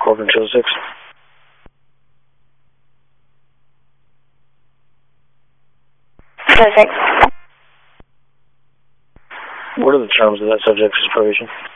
Core Control 6. Perfect. What are the terms of that subject's probation?